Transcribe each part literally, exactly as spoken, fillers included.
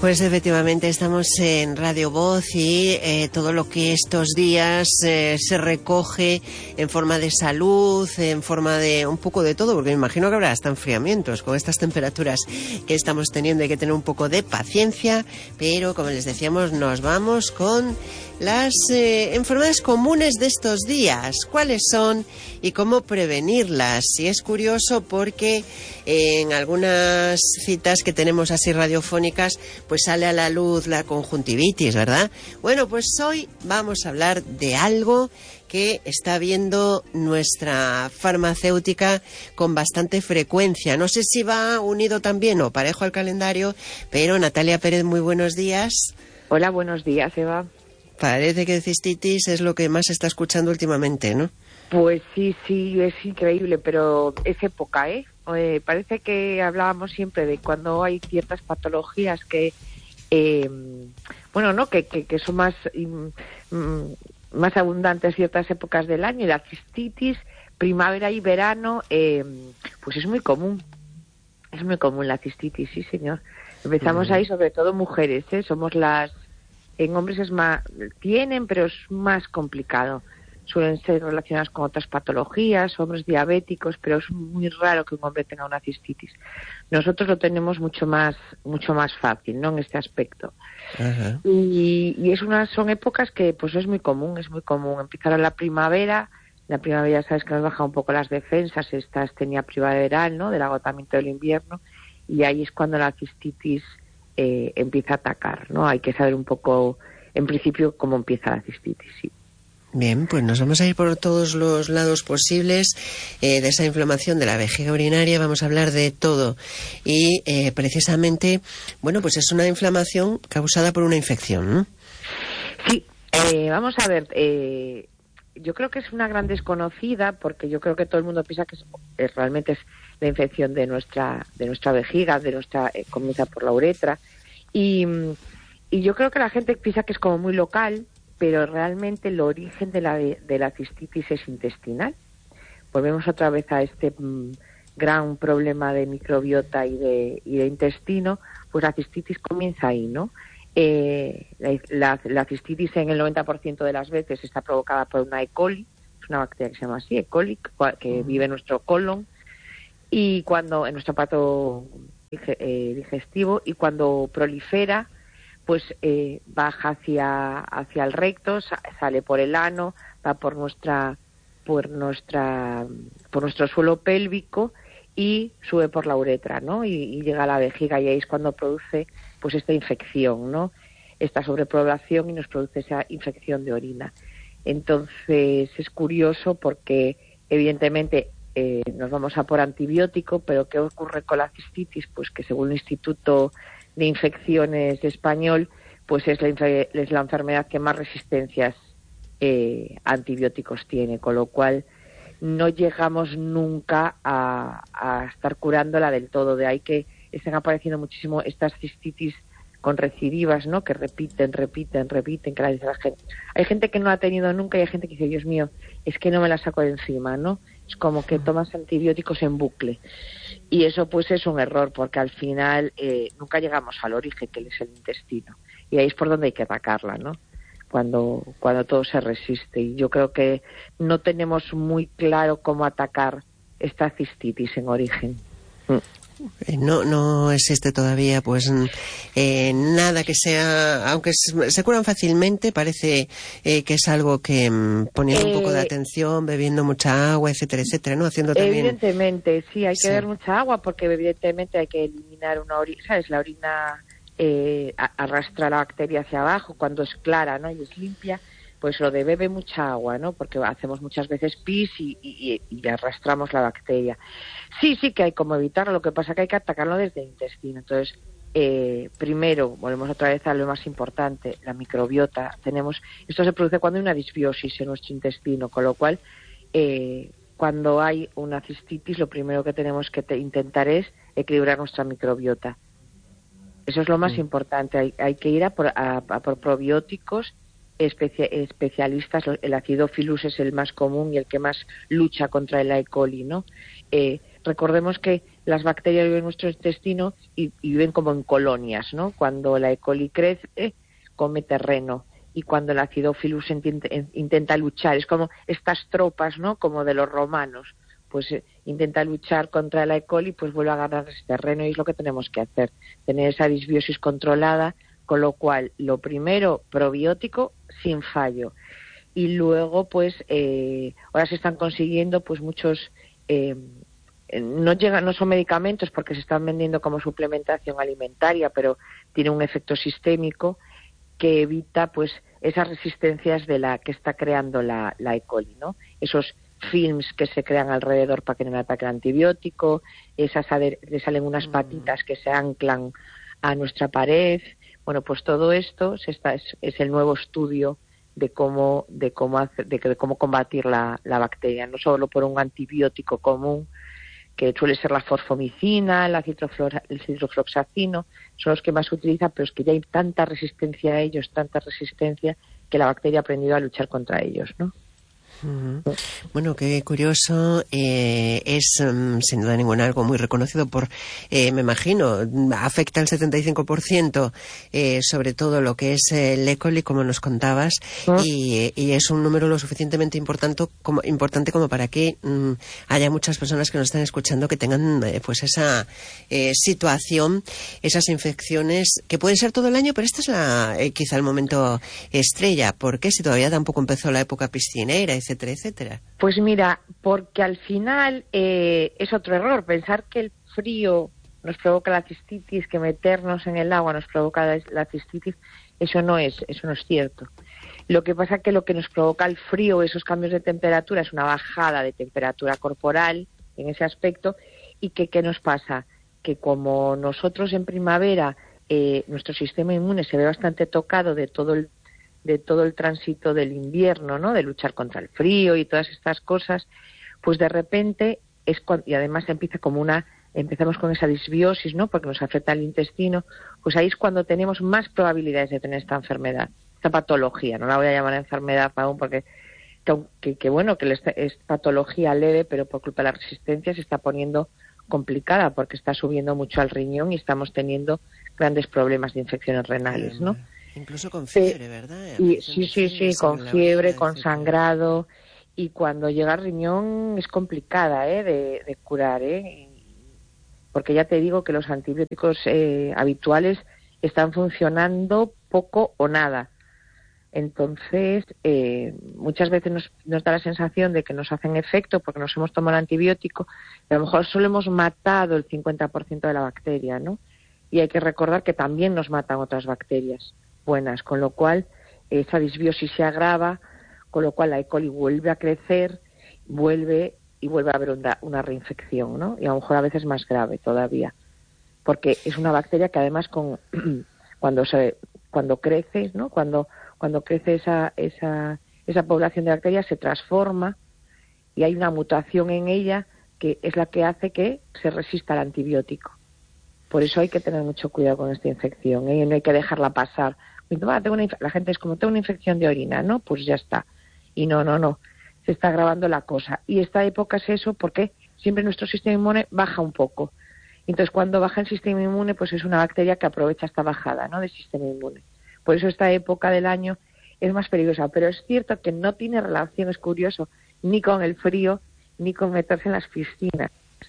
Pues efectivamente estamos en Radio Voz y eh, todo lo que estos días eh, se recoge en forma de salud, en forma de un poco de todo, porque me imagino que habrá hasta enfriamientos con estas temperaturas que estamos teniendo. Hay que tener un poco de paciencia, pero como les decíamos, nos vamos con las eh, enfermedades comunes de estos días. ¿Cuáles son y cómo prevenirlas? Y es curioso porque en algunas citas que tenemos así radiofónicas, pues sale a la luz la conjuntivitis, ¿verdad? Bueno, pues hoy vamos a hablar de algo que está viendo nuestra farmacéutica con bastante frecuencia. No sé si va unido también o parejo al calendario, pero Natalia Pérez, muy buenos días. Hola, buenos días, Eva. Parece que cistitis es lo que más se está escuchando últimamente, ¿no? Pues sí, sí, es increíble, pero es época, ¿eh? eh parece que hablábamos siempre de cuando hay ciertas patologías que, eh, bueno, no, que, que, que son más, mm, más abundantes ciertas épocas del año, y la cistitis, primavera y verano, eh, pues es muy común. Es muy común la cistitis, sí, señor. Empezamos uh-huh. ahí, sobre todo mujeres, ¿eh? Somos las... En hombres es más, tienen, pero es más complicado. Suelen ser relacionadas con otras patologías, hombres diabéticos, pero es muy raro que un hombre tenga una cistitis. Nosotros lo tenemos mucho más, mucho más fácil, ¿no? En este aspecto. Uh-huh. Y, y es una, son épocas que, pues es muy común, es muy común. Empezar a la primavera, la primavera sabes que nos baja un poco las defensas, esta astenia primaveral, ¿no? Del agotamiento del invierno, y ahí es cuando la cistitis Eh, empieza a atacar, ¿no? Hay que saber un poco, en principio, cómo empieza la cistitis, sí. Bien, pues nos vamos a ir por todos los lados posibles eh, de esa inflamación de la vejiga urinaria. Vamos a hablar de todo. Y eh, precisamente, bueno, pues es una inflamación causada por una infección, ¿no? Sí, eh, vamos a ver, eh, yo creo que es una gran desconocida, porque yo creo que todo el mundo piensa que es, es, realmente es la infección de nuestra de nuestra vejiga, de nuestra eh, comienza por la uretra, y, y yo creo que la gente piensa que es como muy local, pero realmente el origen de la de la cistitis es intestinal. Volvemos otra vez a este mm, gran problema de microbiota y de y de intestino. Pues la cistitis comienza ahí, ¿no? Eh, la, la, la cistitis en el noventa por ciento de las veces está provocada por una E. coli, es una bacteria que se llama así, E. coli, que vive en nuestro colon, y cuando en nuestro aparato digestivo, y cuando prolifera, pues eh, baja hacia hacia el recto, sale por el ano, va por nuestra por nuestra por nuestro suelo pélvico y sube por la uretra, ¿no? Y, y llega a la vejiga, y ahí es cuando produce pues esta infección, ¿no? Esta sobrepoblación, y nos produce esa infección de orina. Entonces es curioso porque evidentemente Eh, nos vamos a por antibiótico, pero ¿qué ocurre con la cistitis? Pues que según el Instituto de Infecciones Español, pues es la, es la enfermedad que más resistencias eh, antibióticos tiene, con lo cual no llegamos nunca a, a estar curándola del todo. De ahí que están apareciendo muchísimo estas cistitis con recidivas, ¿no? Que repiten, repiten, repiten, que la dice la gente. Hay gente que no ha tenido nunca, y hay gente que dice, Dios mío, es que no me la saco de encima, ¿no? Es como que tomas antibióticos en bucle. Y eso pues es un error, porque al final eh, nunca llegamos al origen, que es el intestino. Y ahí es por donde hay que atacarla, ¿no? Cuando, cuando todo se resiste. Y yo creo que no tenemos muy claro cómo atacar esta cistitis en origen. Mm. No, no existe todavía pues eh, nada que sea, aunque se curan fácilmente, parece eh, que es algo que poniendo eh, un poco de atención, bebiendo mucha agua, etcétera, etcétera, ¿no? Haciendo también... Evidentemente, sí, hay que sí. beber mucha agua, porque evidentemente hay que eliminar una orina, ¿sabes? La orina eh, arrastra la bacteria hacia abajo cuando es clara, ¿no? Y es limpia. Pues lo de bebe mucha agua, ¿no? Porque hacemos muchas veces pis y, y, y arrastramos la bacteria. Sí, sí que hay como evitarlo, lo que pasa es que hay que atacarlo desde el intestino. Entonces, eh, primero, volvemos otra vez a lo más importante, la microbiota. Tenemos, esto se produce cuando hay una disbiosis en nuestro intestino, con lo cual, eh, cuando hay una cistitis, lo primero que tenemos que te, intentar es equilibrar nuestra microbiota. Eso es lo más mm. importante. Hay, hay que ir a por, a, a por probióticos, Especia, especialistas. El acidófilus es el más común y el que más lucha contra el E. coli, ¿no? Eh, recordemos que las bacterias viven en nuestro intestino y, y viven como en colonias, ¿no? Cuando la E. coli crece, come terreno. Y cuando el Acidophilus intenta, intenta luchar, es como estas tropas, ¿no? Como de los romanos, pues eh, intenta luchar contra la E. coli, pues vuelve a agarrar ese terreno y es lo que tenemos que hacer, tener esa disbiosis controlada, con lo cual, lo primero, probiótico sin fallo. Y luego, pues, eh, ahora se están consiguiendo, pues, muchos, eh, no llegan, no son medicamentos porque se están vendiendo como suplementación alimentaria, pero tiene un efecto sistémico que evita, pues, esas resistencias de la que está creando la, la E. coli, ¿no? Esos films que se crean alrededor para que no ataque el antibiótico, esas le salen unas patitas que se anclan a nuestra pared. Bueno, pues todo esto se está, es, es el nuevo estudio de cómo de cómo hacer, de, de cómo combatir la, la bacteria, no solo por un antibiótico común que suele ser la forfomicina, la citroflora, el citrofloxacino, son los que más se utilizan, pero es que ya hay tanta resistencia a ellos, tanta resistencia, que la bacteria ha aprendido a luchar contra ellos, ¿no? Uh-huh. Bueno, qué curioso. Eh, es um, sin duda ninguna algo muy reconocido por, eh, me imagino, afecta al setenta y cinco por ciento, eh, sobre todo lo que es el E. coli, como nos contabas, uh-huh. y, y es un número lo suficientemente importante como, importante como para que um, haya muchas personas que nos están escuchando que tengan eh, pues esa eh, situación, esas infecciones que pueden ser todo el año, pero este es la, eh, quizá el momento estrella. ¿Por qué? Si todavía tampoco empezó la época piscinera, etcétera, etcétera. Pues mira, porque al final eh, es otro error, pensar que el frío nos provoca la cistitis, que meternos en el agua nos provoca la, la cistitis, eso no es, eso no es cierto. Lo que pasa es que lo que nos provoca el frío, esos cambios de temperatura, es una bajada de temperatura corporal en ese aspecto. ¿Y que qué nos pasa? Que como nosotros en primavera eh, nuestro sistema inmune se ve bastante tocado de todo el de todo el tránsito del invierno, ¿no? De luchar contra el frío y todas estas cosas, pues de repente es cuando, y además empieza como una, empezamos con esa disbiosis, ¿no? Porque nos afecta el intestino, pues ahí es cuando tenemos más probabilidades de tener esta enfermedad, esta patología. No la voy a llamar enfermedad aún porque que, que bueno, que es patología leve, pero por culpa de la resistencia se está poniendo complicada porque está subiendo mucho al riñón y estamos teniendo grandes problemas de infecciones renales, ¿no? Incluso con fiebre, ¿verdad? Y, sí, sí, sí, con fiebre, con sangrado. Y cuando llega al riñón es complicada ¿eh? de, de curar, ¿eh? Porque ya te digo que los antibióticos eh, habituales están funcionando poco o nada. Entonces, eh, muchas veces nos, nos da la sensación de que nos hacen efecto porque nos hemos tomado el antibiótico, y a lo mejor solo hemos matado el cincuenta por ciento de la bacteria, ¿no? Y hay que recordar que también nos matan otras bacterias buenas, con lo cual esa disbiosis se agrava, con lo cual la E. coli vuelve a crecer, vuelve y vuelve a haber una, una reinfección, ¿no? Y a lo mejor a veces más grave todavía, porque es una bacteria que además con cuando se cuando crece, ¿no? Cuando cuando crece esa esa esa población de bacterias se transforma y hay una mutación en ella que es la que hace que se resista al antibiótico. Por eso hay que tener mucho cuidado con esta infección, ¿eh? No hay que dejarla pasar. Ah, tengo una inf- la gente es como, tengo una infección de orina, ¿no? Pues ya está. Y no, no, no. Se está agravando la cosa. Y esta época es eso porque siempre nuestro sistema inmune baja un poco. Entonces, cuando baja el sistema inmune, pues es una bacteria que aprovecha esta bajada, ¿no? Del sistema inmune. Por eso esta época del año es más peligrosa. Pero es cierto que no tiene relación, es curioso, ni con el frío, ni con meterse en las piscinas.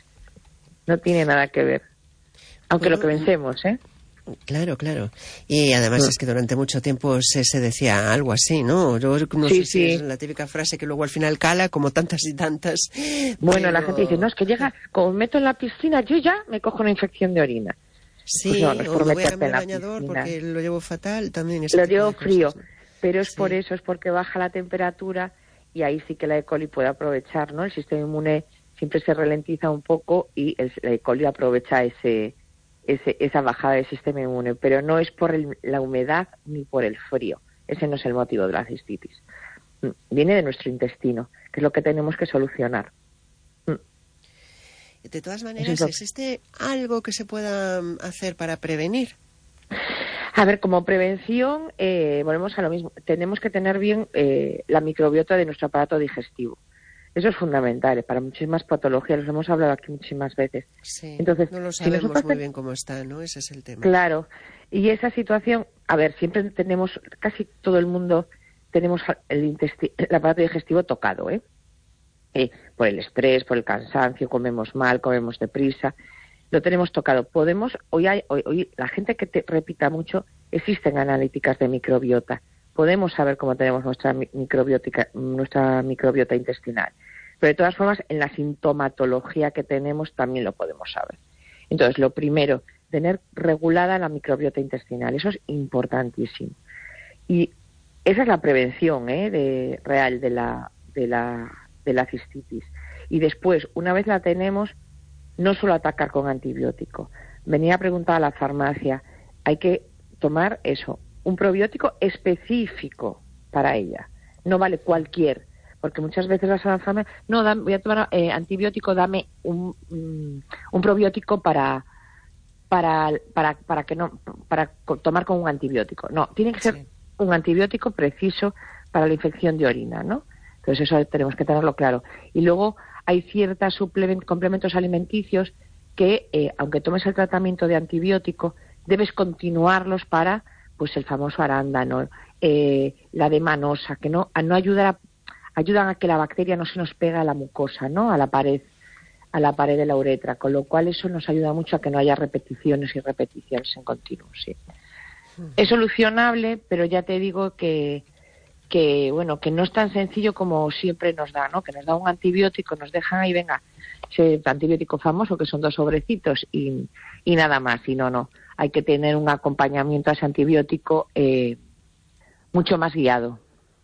No tiene nada que ver. Aunque bueno, lo que pensemos, ¿eh? Claro, claro. Y además no. es que durante mucho tiempo se, se decía algo así, ¿no? Yo no sí, sé si sí. es la típica frase que luego al final cala, como tantas y tantas. Bueno, pero... la gente dice, no, es que llega, como me meto en la piscina, yo ya me cojo una infección de orina. Sí, pues no, no es por o me voy a cambiar el bañador piscina. Porque lo llevo fatal también. Lo llevo frío, cosas, ¿no? pero es sí. por eso, es porque baja la temperatura y ahí sí que la E. coli puede aprovechar, ¿no? El sistema inmune siempre se ralentiza un poco y el, la E. coli aprovecha ese... Ese, esa bajada del sistema inmune, pero no es por el, la humedad ni por el frío. Ese no es el motivo de la cistitis. Viene de nuestro intestino, que es lo que tenemos que solucionar. De todas maneras, ¿existe algo que se pueda hacer para prevenir? A ver, como prevención, eh, volvemos a lo mismo. Tenemos que tener bien eh, la microbiota de nuestro aparato digestivo. Eso es fundamental, para muchísimas patologías, los hemos hablado aquí muchísimas veces. Sí, Entonces, no lo sabemos si nosotros... muy bien cómo está, ¿no? Ese es el tema. Claro, y esa situación, a ver, siempre tenemos, casi todo el mundo tenemos el, intesti- el aparato digestivo tocado, ¿eh? Eh, por el estrés, por el cansancio, comemos mal, comemos deprisa, lo tenemos tocado. Podemos, hoy, hay, hoy, hoy la gente que te repita mucho, existen analíticas de microbiota, podemos saber cómo tenemos nuestra microbiótica, nuestra microbiota intestinal, pero de todas formas en la sintomatología que tenemos también lo podemos saber. Entonces, lo primero, tener regulada la microbiota intestinal, eso es importantísimo. Y esa es la prevención, ¿eh? de, real de la, de la de la cistitis. Y después, una vez la tenemos, no solo atacar con antibiótico. Venía a preguntar a la farmacia, hay que tomar eso, un probiótico específico para ella. No vale cualquier, porque muchas veces vas a la farmacia, no, dame, voy a tomar eh, antibiótico, dame un, un, un probiótico para, para, para, para que no, para tomar con un antibiótico. No, tiene que ser sí. un antibiótico preciso para la infección de orina, ¿no? Entonces eso tenemos que tenerlo claro. Y luego hay ciertos complementos alimenticios que, eh, aunque tomes el tratamiento de antibiótico, debes continuarlos para, pues el famoso arándano, eh, la demanosa, que no, a no ayudar a, ayudan a que la bacteria no se nos pega a la mucosa, ¿no? A la pared, a la pared de la uretra, con lo cual eso nos ayuda mucho a que no haya repeticiones y repeticiones en continuo, sí. Es solucionable, pero ya te digo que que bueno, que no es tan sencillo como siempre nos da, ¿no? Que nos da un antibiótico, nos dejan ahí, venga, ese antibiótico famoso que son dos sobrecitos y, y nada más, y no, no, hay que tener un acompañamiento a ese antibiótico eh, mucho más guiado.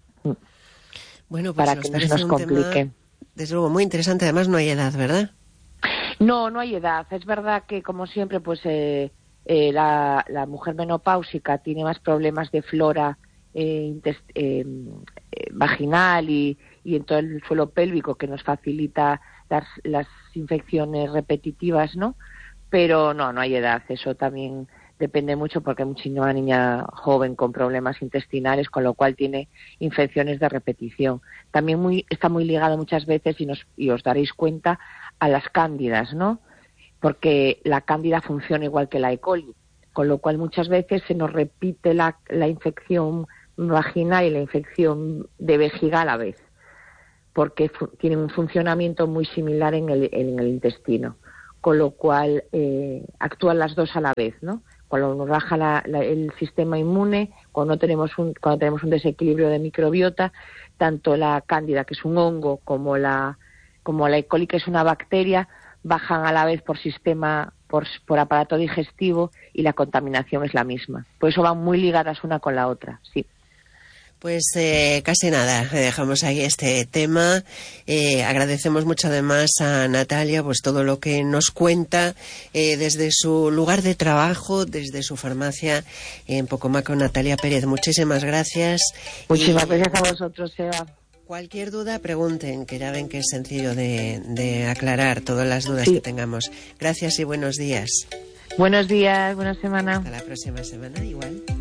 Bueno, pues para nos que no se parece nos un complique. Tema, desde luego, muy interesante, además no hay edad, ¿verdad? No, no hay edad, es verdad que como siempre, pues eh, eh, la, la mujer menopáusica tiene más problemas de flora Eh, intest- eh, eh, vaginal y, y en todo el suelo pélvico, que nos facilita las, las infecciones repetitivas, ¿no? Pero no, no hay edad, eso también depende mucho porque hay muchísima niña joven con problemas intestinales, con lo cual tiene infecciones de repetición. También muy, está muy ligado muchas veces, y, nos, y os daréis cuenta, a las cándidas, ¿no? Porque la cándida funciona igual que la E. coli, con lo cual muchas veces se nos repite la, la infección vaginal y la infección de vejiga a la vez, porque fu- tienen un funcionamiento muy similar en el, en el intestino, con lo cual eh, actúan las dos a la vez, ¿no? Cuando nos baja la, la, el sistema inmune, cuando tenemos un cuando tenemos un desequilibrio de microbiota, tanto la cándida, que es un hongo, como la como la E. coli, que es una bacteria, bajan a la vez por sistema Por, por aparato digestivo, y la contaminación es la misma. Por eso van muy ligadas una con la otra, sí. Pues eh, casi nada, dejamos ahí este tema. Eh, agradecemos mucho además a Natalia pues todo lo que nos cuenta eh, desde su lugar de trabajo, desde su farmacia en Pocomaco. Natalia Pérez, muchísimas gracias. Muchísimas y... gracias a vosotros, Eva. Cualquier duda, pregunten, que ya ven que es sencillo de, de aclarar todas las dudas sí. que tengamos. Gracias y buenos días. Buenos días, buena semana. Hasta la próxima semana, igual.